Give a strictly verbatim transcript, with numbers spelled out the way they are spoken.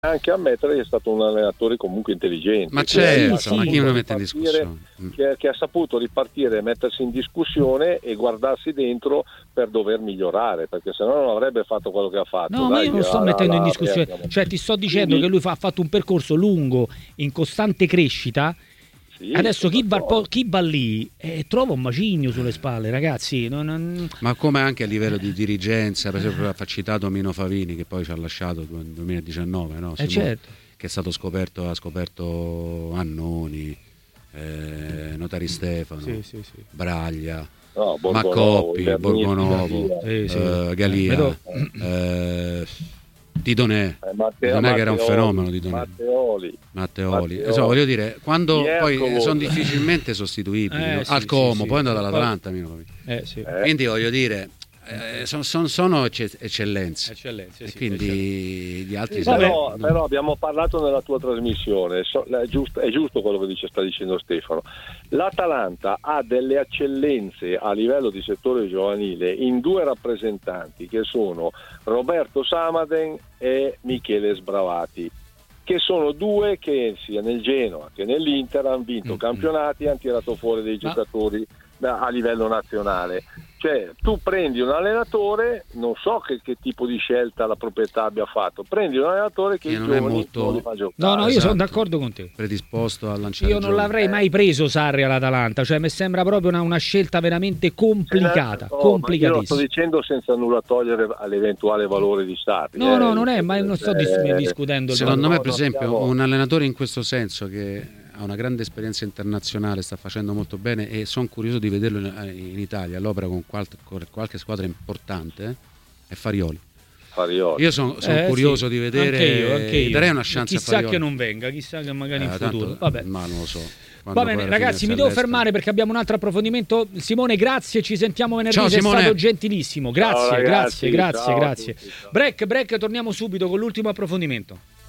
anche ammettere che è stato un allenatore comunque intelligente. Ma certo, sì, ma chi lo mette in discussione? Che, che ha saputo ripartire, mettersi in discussione e guardarsi dentro per dover migliorare, perché sennò non avrebbe fatto quello che ha fatto. No, Dai, ma io non sto la, mettendo la, in la, discussione, la, cioè ti sto dicendo quindi, che lui fa, ha fatto un percorso lungo, in costante crescita. sì, Adesso chi va, chi va lì eh, trova un macigno sulle spalle, ragazzi. Non, non... Ma come anche a livello di dirigenza, per esempio, ha citato Mino Favini, che poi ci ha lasciato nel duemiladiciannove, no? Eh certo. Che è stato scoperto, ha scoperto Annoni, eh, Notari Stefano, sì, sì, sì. Braglia, no, Maccoppi, Borgonovo, Borgonovo, sì, sì. eh, Galia, eh, Didonè, eh, Matteo, Didonè che era un Matteoli, fenomeno, Didonè. Matteoli, Matteoli. Matteoli. So, voglio dire, quando Iercolo. poi sono difficilmente sostituibili, Eh, no? sì, Al Como, sì, sì. poi è andato Poi- all'Atalanta, Mino Favini. Eh, sì. Eh. Quindi voglio dire, eh, son- son- sono ecce- eccellenze. Eccellenze, E sì, quindi eccellenze. gli altri Sì, sono- però, no. però abbiamo parlato nella tua trasmissione, so- è, giusto, è giusto quello che dice, sta dicendo Stefano. L'Atalanta ha delle eccellenze a livello di settore giovanile in due rappresentanti che sono Roberto Samaden e Michele Sbravati, che sono due che sia nel Genoa che nell'Inter hanno vinto Mm, campionati e hanno tirato fuori dei Ma- giocatori da- a livello nazionale. Cioè tu prendi un allenatore, non so che, che tipo di scelta la proprietà abbia fatto, prendi un allenatore che, Che i non è giovani molto- non li fa giocare. No, no, io Esatto. sono d'accordo con te. predisposto a lanciare Io non giochi. l'avrei mai preso Sarri all'Atalanta, cioè mi sembra proprio una, una scelta veramente complicata, Oh, ma io lo sto complicatissima. dicendo senza nulla togliere all'eventuale valore di Sarri. No, eh. no, non è, ma non sto dis- Eh, discutendo il Secondo valore. me, per no, esempio, siamo- un allenatore in questo senso che ha una grande esperienza internazionale, sta facendo molto bene e sono curioso di vederlo in, in Italia all'opera con qualche, con qualche squadra importante, eh, è Farioli. Farioli. Io sono Eh, curioso sì, di vedere, anche io, anche io. darei una chance Chissà a Farioli. che non venga, chissà che magari in Eh, futuro. tanto- Vabbè. ma non lo so. Quando Va poi bene, alla fine ragazzi, si mi devo all'estero- fermare perché abbiamo un altro approfondimento. Simone, grazie, ci sentiamo venerdì. Ciao, Sei Simone. stato gentilissimo. Grazie, Ciao, ragazzi, grazie, grazie, ciao a grazie. tutti, ciao. Break, break, torniamo subito con l'ultimo approfondimento.